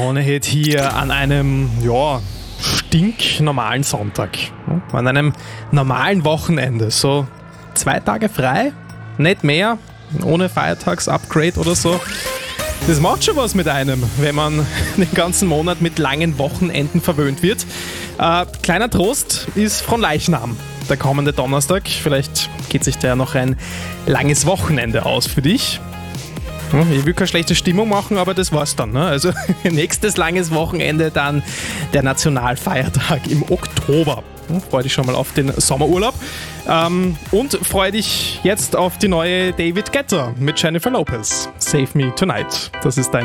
Moneyhit hier an einem, stinknormalen Sonntag. An einem normalen Wochenende. So 2 Tage frei, nicht mehr, ohne Feiertags-Upgrade oder so. Das macht schon was mit einem, wenn man den ganzen Monat mit langen Wochenenden verwöhnt wird. Kleiner Trost ist Fronleichnam, der kommende Donnerstag. Vielleicht geht sich da ja noch ein langes Wochenende aus für dich. Ich will keine schlechte Stimmung machen, aber das war's dann. Ne? Also nächstes langes Wochenende dann der Nationalfeiertag im Oktober. Freu dich schon mal auf den Sommerurlaub. Und freu dich jetzt auf die neue David Guetta mit Jennifer Lopez. Save Me Tonight. Das ist dein